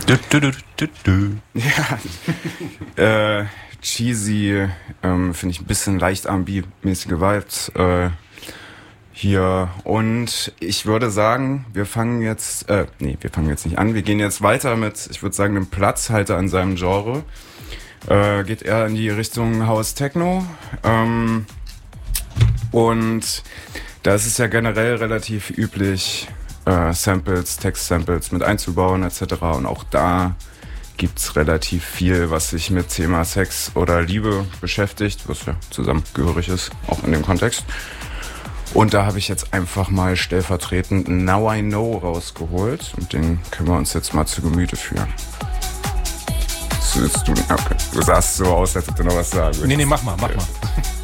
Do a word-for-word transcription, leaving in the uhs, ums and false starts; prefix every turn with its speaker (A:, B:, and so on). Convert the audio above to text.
A: Du, du, du, du, du.
B: Ja. äh, cheesy, ähm, finde ich ein bisschen leicht R and B-mäßige Vibes äh, hier. Und ich würde sagen, wir fangen jetzt, äh, nee, wir fangen jetzt nicht an. Wir gehen jetzt weiter mit, ich würde sagen, einem Platzhalter an seinem Genre. Äh, geht eher in die Richtung House Techno. Ähm, und da ist es ja generell relativ üblich, äh, Samples, Text-Samples mit einzubauen et cetera. Und auch da gibt's relativ viel, was sich mit Thema Sex oder Liebe beschäftigt, was ja zusammengehörig ist, auch in dem Kontext. Und da habe ich jetzt einfach mal stellvertretend Now I Know rausgeholt und den können wir uns jetzt mal zu Gemüte führen. Du, okay. Du sahst so aus, als ob du noch was sagen würdest.
A: Nee, nee, mach mal, mach mal.